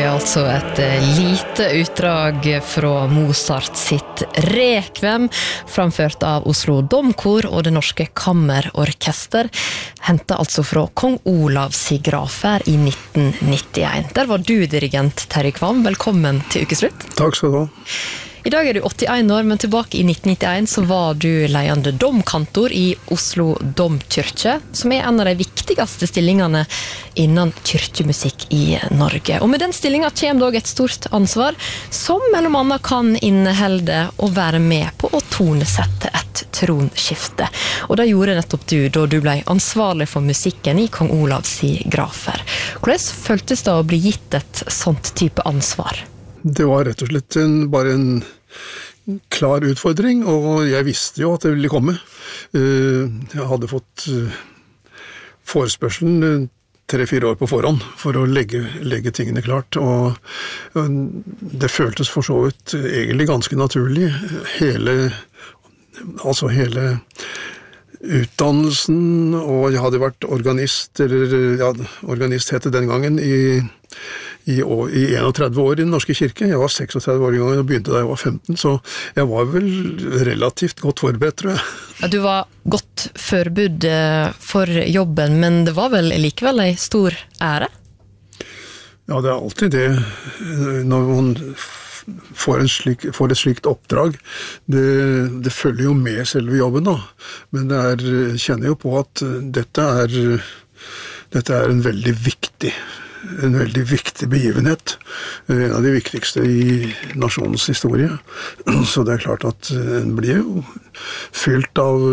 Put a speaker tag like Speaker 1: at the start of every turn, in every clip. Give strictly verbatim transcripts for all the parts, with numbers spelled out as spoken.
Speaker 1: altså et lite utdrag fra Mozart sitt Requiem, framført av Oslo Domkor og det norske kammerorkester, hentet altså fra Kong Olavs grafer i nitten nittien. Der var du dirigent, Terje Kvam. Velkommen til Ukeslutt.
Speaker 2: Takk skal du ha.
Speaker 1: I dag er du åttien år, men tilbake i nitten nittien så var du ledende domkantor i Oslo Domkirke, som er en av de viktigste stillingene innen kyrkjemusikk i Norge. Og med den stillingen kommer det et stort ansvar, som mellom annet kan innehelde å være med på å tonesette et tronskifte. Og det gjorde nettopp du, da du ble ansvarlig for musikken i Kong Olavs grafer. Hvordan føltes det å bli gitt et sånt type ansvar?
Speaker 2: Det var rett og slett en, bare en klar utfordring, og jeg visste jo at det ville komme. Jeg hadde fått forespørselen tre-fire år på forhånd for å legge, legge tingene klart, og det føltes for så vidt egentlig ganske naturlig. Hele, altså hele utdannelsen, og jeg hadde vært organist, eller ja, organist het det den gangen, i I, år, i enogtredve år i den norske kirke. Jeg var seksogtredve år i gangen og begynte da jeg var femten, så jeg var vel relativt godt forberedt, tror jeg.
Speaker 1: Ja, du var godt forberedt for jobben, men det var vel likevel en stor ære?
Speaker 2: Ja, det er alltid det når man får, en slik, får et slikt oppdrag. Det, det følger jo med selve jobben da, men det er, jeg kjenner jo på at dette er, dette er en veldig viktig en veldig viktig begivenhet, en av de viktigste i nasjonens historie. Så det er klart at en blir jo fylt av,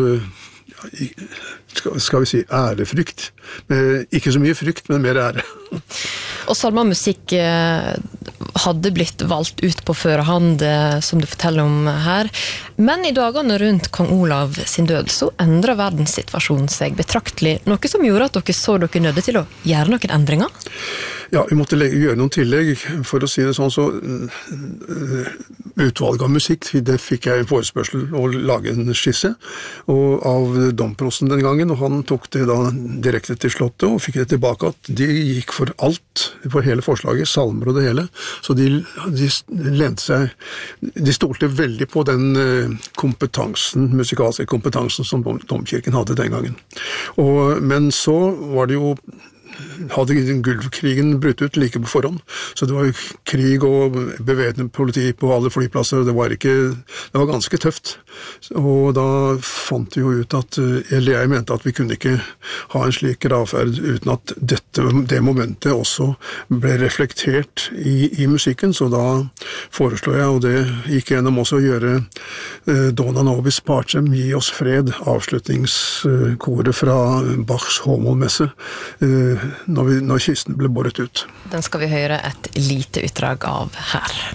Speaker 2: skal vi si, ærefrykt. Ikke så mye frykt, men mer ære.
Speaker 1: Og salmamusikk hadde blitt valgt ut på førehånd, som du forteller om her. Men i dagene rundt Kong Olav sin død, så endret verdenssituasjonen seg betraktelig. Noe som gjorde at dere så dere nødde til å gjøre noen endringer?
Speaker 2: Ja, vi måtte gjøre noen tillegg. For å si det sånn, så uh, utvalg av musikk, det fikk jeg en forespørsel å lage en skisse og av domprosten den gangen, og han tok det da direkte til slottet og fikk det tilbake at de gikk for alt, for hele forslaget, salmer og det hele. Så de, de lente seg, de stolte veldig på den kompetansen, musikalske kompetansen som domkirken hadde den gangen. Og, men så var det jo hadde Gulfkrigen brutt ut like på forhånd, så det var jo krig og bevæpnet politi på alle flyplasser, og det var ikke, det var ganske tøft. Og da fant vi jo ut at, eller jeg mente at vi kunne ikke ha en slik gravferd uten at dette, det momentet også ble reflektert i, i musikken, så da foreslår jeg, og det gikk gjennom også å gjøre eh, Dona nobis pacem, gi oss fred, avslutningskoret fra Bachs Homolmesse, eh, Når, vi, når kisten ble båret ut.
Speaker 1: Den skal vi høre et lite utdrag av her.